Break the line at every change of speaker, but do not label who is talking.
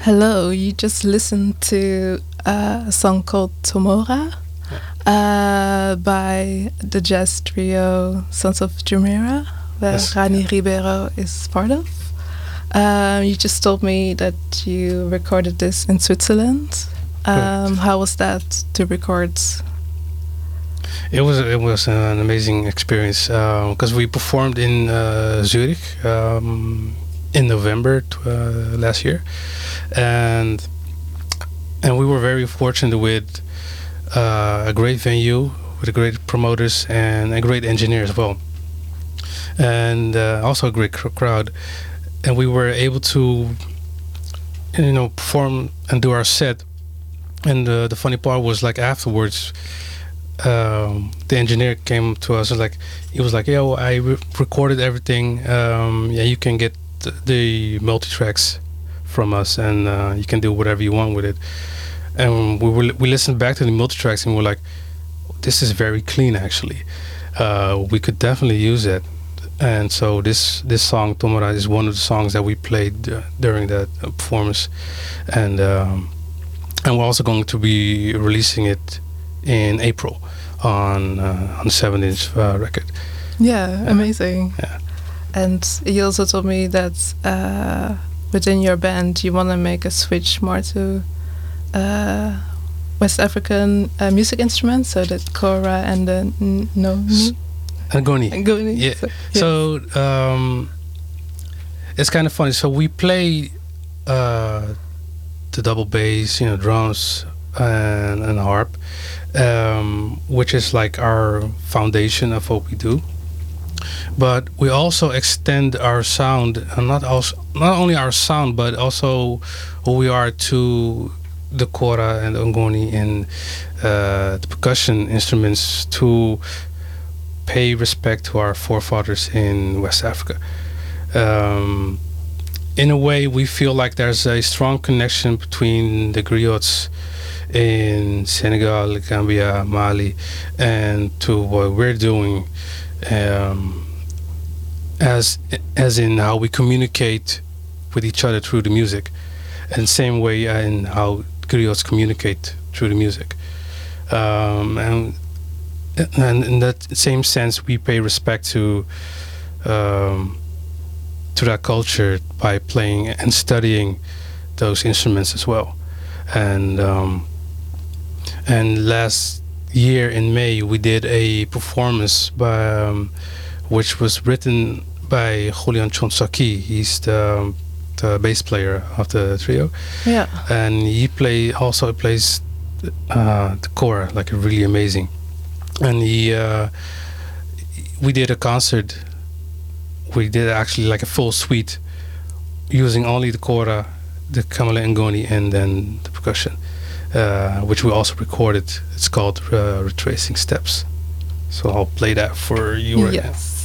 Hello, you just listened to a song called Tomora by the jazz trio Sons of Jumeirah, where
Yes.
Rani Ribeiro is part of. You just told me that you recorded this in Switzerland.
Correct.
How was that to record?
It was an amazing experience because we performed in Zurich in November last year, and we were very fortunate with a great venue with great promoters and a great engineer as well, and also a great crowd, and we were able to perform and do our set. And the funny part was, like, afterwards, the engineer came to us and, like, he was like, "Yo, I recorded everything. Yeah, you can get the multi tracks from us, and you can do whatever you want with it." And we listened back to the multi tracks and we're like, "This is very clean, actually. We could definitely use it." And so this song Tomora is one of the songs that we played during that performance, and we're also going to be releasing it in April on 7-inch record.
Yeah, amazing.
Yeah.
And you also told me that within your band you want to make a switch more to West African music instruments, so the kora and the
Ngoni.
ngoni.
Yeah.
Yes.
So it's kind of funny. So we play the double bass, drums and harp, which is like our foundation of what we do. But we also extend our sound, and not only our sound, but also who we are, to the kora and the ngoni and the percussion instruments, to pay respect to our forefathers in West Africa. In a way, we feel like there's a strong connection between the griots in Senegal, Gambia, Mali, and to what we're doing, as in how we communicate with each other through the music, and same way in how griots communicate through the music. And in that same sense, we pay respect to that culture by playing and studying those instruments as well. And last year in May, we did a performance which was written by Julian Chonsaki. He's the bass player of the trio.
Yeah.
And he also plays the kora, like, really amazing. And we did a concert. We did actually like a full suite using only the kora, the kamele ngoni, and then the percussion, which we also recorded. It's called Retracing Steps. So I'll play that for you right now.
Yes.